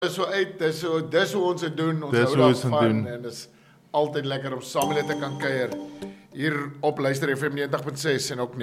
So uit, dis hoe ons dit doen, ons Dis hou hoe ons dit daarvan doen. en dis altyd lekker om saam met julle te kan kuier hier op Luister FM 90.6 en ook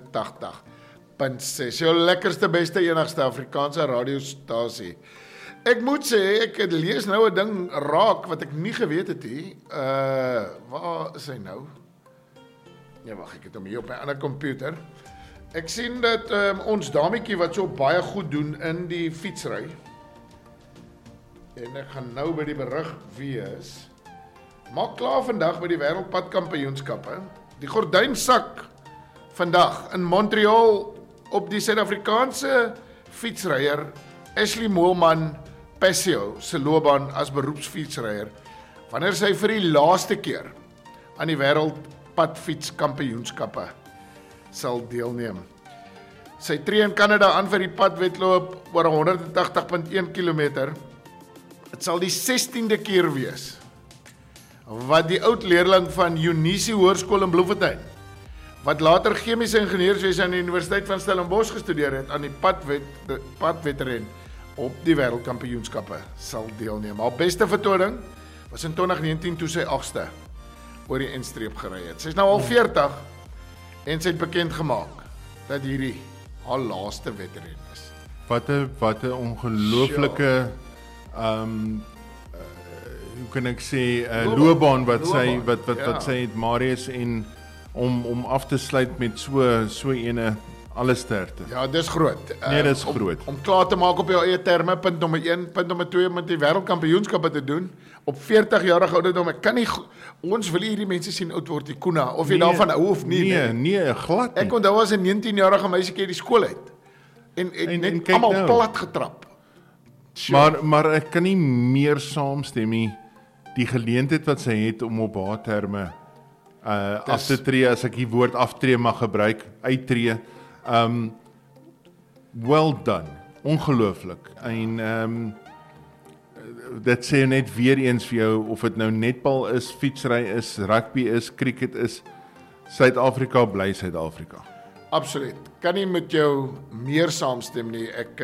89.6. Jou lekkerste, beste, enigste Afrikaanse radiostasie. Ek moet sê, ek lees nou 'n ding raak wat ek nie geweet het nie. Waar is hy nou? Ja, wag, ek het hom hier op my ander komputer. Ek sien dat ons dametjie wat so baie goed doen in die fietsry. En ek gaan nou by die berig wees. Maak klaar vandag by die wêreldpadkampioenskappe. Die gordyn sak vandag in Montreal op die Suid-Afrikaanse fietsryer Ashley Moelman Passio se loopbaan as beroepsfietsryer wanneer sy vir die laaste keer aan die wêreldpadfietskampioenskappe sal deelneem. Sy tree in Kanada aan vir die padwedloop oor 180.1 km. Dit sal die 16de keer wees wat die oud leerling van Unisie Hoërskool in Bloemfontein, wat later chemiese ingenieurswese aan die Universiteit van Stellenbosch gestudeer het, aan die padwedren op die wêreldkampioenskappe sal deelneem. Haar beste vertoning was in 2019 toe sy 8ste oor die eindstreep gery het. Sy is nou al 40 en sy het bekend gemaak dat hierdie haar laaste wedren is. Wat 'n ongelooflike hoe kan ek sê loopbaan wat sy het, Marius, en om af te sluit met so ene alle sterkte. Ja, dis groot. Nee, dis groot. Om klaar te maak op jou eie terme, punt nommer 1, punt nommer 2 met die wêreldkampioenskappe te doen op 40 jarige ouderdom. Ek kan nie, ons wil hierdie mense sien oud word, die Kuna, of jy daarvan hou of nie. Nee, glad nie. Ek onthou as 'n 19-jarige meisietjie die skool uit en net almal nou plat getrap. Maar ek kan nie meer saamstem nie. Die geleentheid wat sy het om op haar terme af te tree, as ek die woord aftree mag gebruik, uittree. Well done. Ongelooflik. En dit sê net weer eens vir jou, of dit nou netbal is, fietsry is, rugby is, cricket is, Suid-Afrika bly Suid-Afrika. Absoluut. Kan nie met jou meer saamstem nie. Ek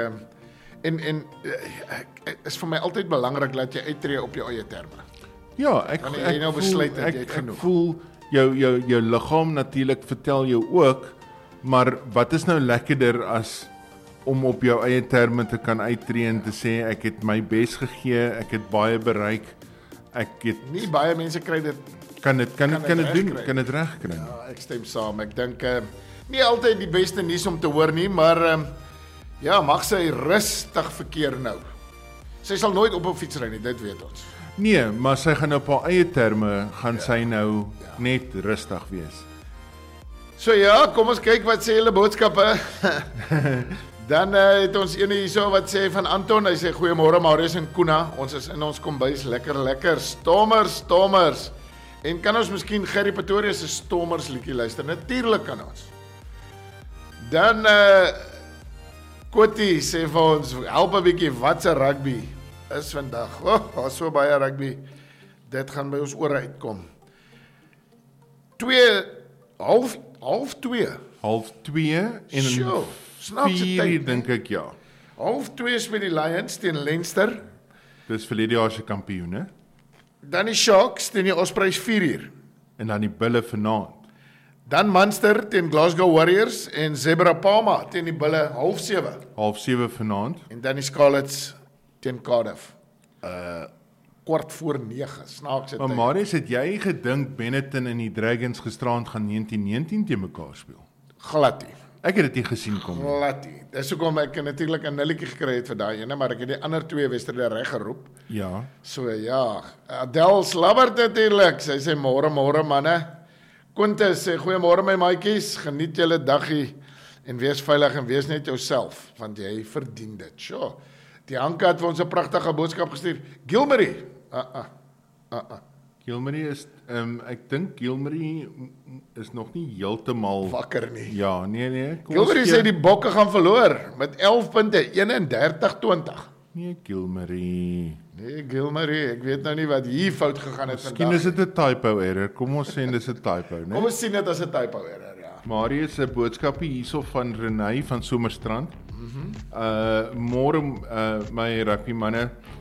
is vir my altyd belangrik dat jy uittree op jou eie terme. Ja, ek voel jou liggaam natuurlik vertel jou ook, maar wat is nou lekkerder as om op jou eie terme te kan uittree en te sê ek het my bes gegee, ek het baie bereik, nie baie mense kry dit. Kan dit doen, kan dit regkry. Ja, ek stem saam. Ek dink nie altyd die beste nuus om te hoor nie, maar ja, mag sy rustig verkeer nou. Sy sal nooit op 'n fiets ry nie, dit weet ons. Nee, maar sy gaan op haar eie terme sy nou net rustig wees. So ja, kom ons kyk wat sê julle boodskappe. Dan het ons ene hierso wat sê van Anton, hy sê goeiemôre Marius en Kuna, ons is in ons kombuis lekker, stommers. En kan ons miskien Gerry Pretoria se stommers liedjie luister? Natuurlik kan ons. Dan Kotie sê vir ons, help 'n bietjie, wat se rugby is vandag? Daar's so baie rugby. Dit gaan by ons oor uitkom. 2:30 en 4 dink ek, ja. 2:30 speel die Lions teen Leinster. Dis verlede jaar se kampioene. Dan die Sharks teen die Ospreys 4:00. En dan die Bulle vanaand. Dan Munster teen Glasgow Warriors en Zebra Pama teen die Bulle 7:30. 7:30 vanaand. En dan die Scarlets teen Cardiff. 8:45. Snaaks dit. Maar Marius, het jy gedink Benetton en die Dragons gisterand gaan 19-19 teen mekaar speel? Glad nie. Ek het dit nie gesien kom nie. Glad nie. Dis hoekom ek natuurlik 'n nulletjie gekry het vir daai ene, maar ek het die ander 2 wedstryde reg geroep. Ja. So ja, Adel Slabbert natuurlik. Sy sê môre manne. Quintus sê goeiemôre my maatjies, geniet julle daggie en wees veilig en wees net jouself, want jy verdien dit. Sjoe. Die Hanka het vir ons 'n pragtige boodskap gestuur. Gilmarie. Gilmarie is ek dink Gilmarie is nog nie heeltemal wakker nie. Ja, nee. Gilmarie sê die Bokke gaan verloor met 11 punte, 31-20. Nee, Gilmarie, ek weet nou nie wat hier fout gegaan het vandag. Miskien is dit 'n typo error. Kom ons sê dis 'n typo, né? Kom ons sien dit as 'n typo error, ja. Marius se boodskapie hierso van Renay van Somerstrand. Môre my rugby manne,